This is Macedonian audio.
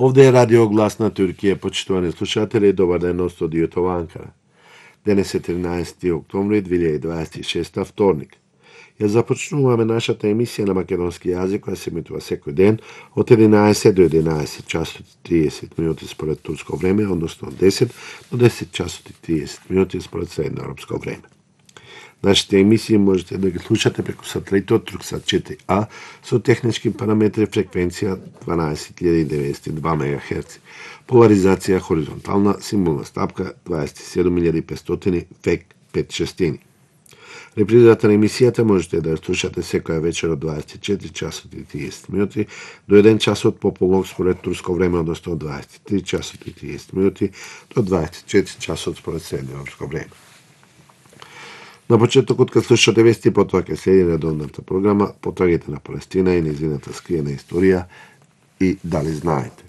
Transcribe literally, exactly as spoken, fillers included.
Ovde je Radio Glas na Turkije, почитувани слушатели, добар ден од студиото во Анкара. Денес е тринаесети октомври две илјади дваесет и шеста, вторник. Ја започнуваме нашата емисија на македонски јазик, која се емитува секој ден од единаесет до единаесет часот и триесет минути според турско време, односно од десет до десет часот и триесет минути според средноевропско време. Нашите емисии можете да ги слушате преку сателитот Турксат четири А со технички параметри фреквенција дванаесет илјади деветстотини и два мегахерци, поларизација хоризонтална, символна стапка дваесет и седум илјади петстотини век пет шестини. Репризата на емисијата можете да ја слушате секоја вечер од дваесет и четири часот и триесет минути до еден часот пополнок според турско време, односно од дваесет и три часот и триесет минути до дваесет и четири часот според средноевропско време. На почетокот кога слушате вести, потоа ќе следи редовната програма Потрагите на Палестина и нејзината скриена историја и Дали знаете.